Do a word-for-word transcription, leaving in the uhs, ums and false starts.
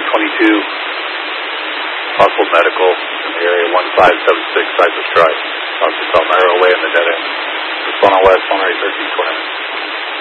twenty-two, possible medical in the area, one five seven six Cypress Drive. Talk to South Ira away in the dead end. Respond on West, one eight thirteen twenty.